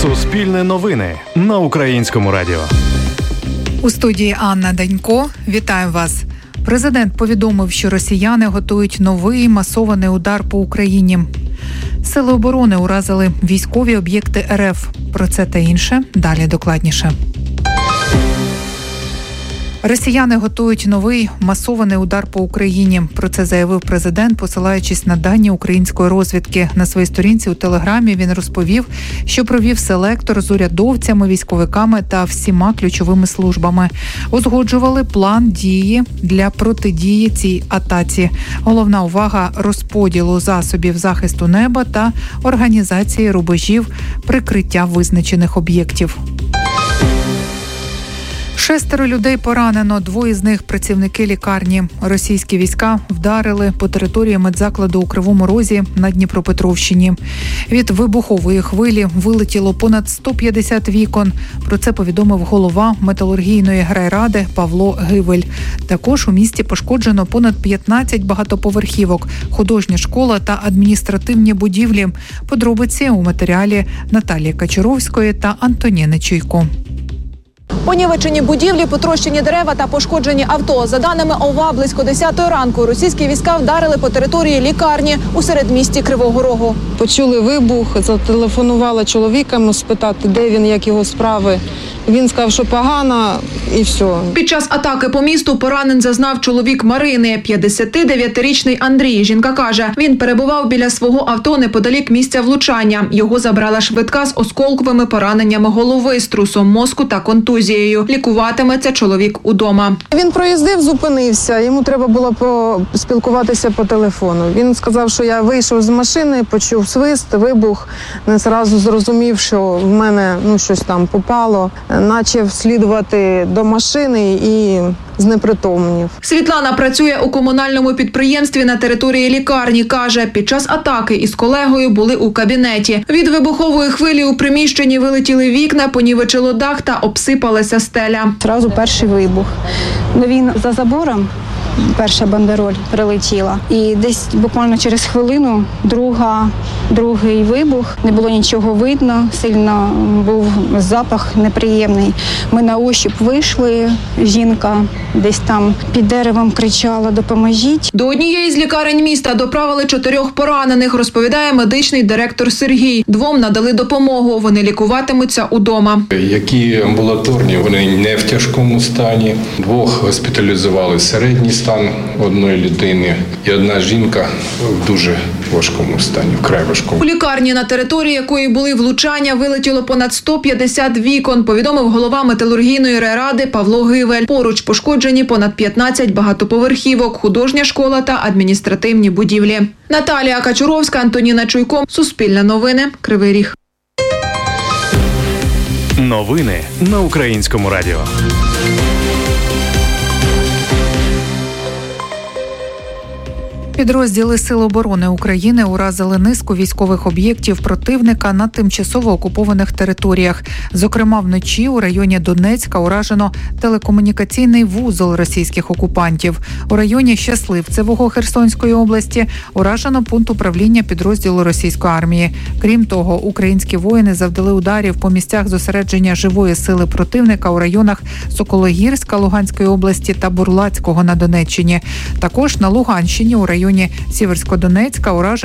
Суспільне новини на Українському радіо. У студії Анна Данько. Вітаю вас. Президент повідомив, що росіяни готують новий масований удар по Україні. Сили оборони уразили військові об'єкти РФ. Про це та інше далі докладніше. Росіяни готують новий масований удар по Україні. Про це заявив президент, посилаючись на дані української розвідки. На своїй сторінці у Телеграмі він розповів, що провів селектор з урядовцями, військовиками та всіма ключовими службами. Узгоджували план дії для протидії цій атаці. Головна увага – розподілу засобів захисту неба та організації рубежів прикриття визначених об'єктів. 6 людей поранено, 2 з них – працівники лікарні. Російські війська вдарили по території медзакладу у Кривому Розі на Дніпропетровщині. Від вибухової хвилі вилетіло понад 150 вікон. Про це повідомив голова металургійної райради Павло Гивель. Також у місті пошкоджено понад 15 багатоповерхівок, художня школа та адміністративні будівлі. Подробиці у матеріалі Наталії Качуровської та Антоніни Чуйко. Понівечені будівлі, потрощені дерева та пошкоджені авто. За даними ОВА, близько 10-ї ранку російські війська вдарили по території лікарні у середмісті Кривого Рогу. Почули вибух, зателефонувала чоловікам спитати, де він, як його справи. Він сказав, що погано, і все. Під час атаки по місту поранень зазнав чоловік Марини, 59-річний Андрій. Жінка каже, він перебував біля свого авто неподалік місця влучання. Його забрала швидка з осколковими пораненнями голови, струсом мозку та контузією. Лікуватиметься чоловік удома. Він проїздив, зупинився, йому треба було поспілкуватися по телефону. Він сказав, що я вийшов з машини, почув свист, вибух, не одразу зрозумів, що в мене щось там попало. Начав слідувати до машини і знепритомнів. Світлана працює у комунальному підприємстві на території лікарні. Каже, під час атаки із колегою були у кабінеті. Від вибухової хвилі у приміщенні вилетіли вікна, понівечило дах та обсипалася стеля. Зразу перший вибух. Він за забором. Перша бандероль прилетіла. І десь буквально через хвилину другий вибух. Не було нічого видно, сильно був запах неприємний. Ми на ощуп вийшли, жінка десь там під деревом кричала «Допоможіть». До однієї з лікарень міста доправили 4 поранених, розповідає медичний директор Сергій. 2 надали допомогу, вони лікуватимуться удома. Які амбулаторні, вони не в тяжкому стані. 2 госпіталізували середній стан одної людини і 1 жінка в дуже важкому стані, вкрай важкому. У лікарні, на території якої були влучання, вилетіло понад 150 вікон, повідомив голова металургійної райради Павло Гивель. Поруч пошкоджені понад 15 багатоповерхівок, художня школа та адміністративні будівлі. Наталія Качуровська, Антоніна Чуйко, Суспільне новини, Кривий Ріг. Новини на Українському радіо. Підрозділи Сил оборони України уразили низку військових об'єктів противника на тимчасово окупованих територіях. Зокрема, вночі у районі Донецька уражено телекомунікаційний вузол російських окупантів. У районі Щасливцевого Херсонської області уражено пункт управління підрозділу російської армії. Крім того, українські воїни завдали ударів по місцях зосередження живої сили противника у районах Сокологірська Луганської області та Бурлацького на Донеччині. Також на Луганщині у районі Сіверськодонецька уражено